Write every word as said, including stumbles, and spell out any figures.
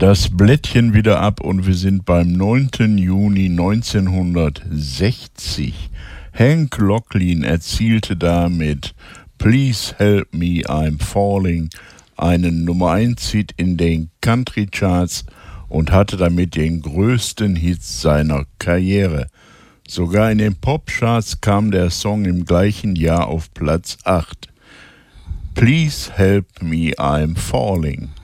das Blättchen wieder ab und wir sind beim neunten Juni neunzehnhundertsechzig. Hank Locklin erzielte damit Please Help Me, I'm Falling einen Nummer eins Hit in den Country Charts und hatte damit den größten Hit seiner Karriere. Sogar in den Pop-Charts kam der Song im gleichen Jahr auf Platz acht. Please Help Me, I'm Falling.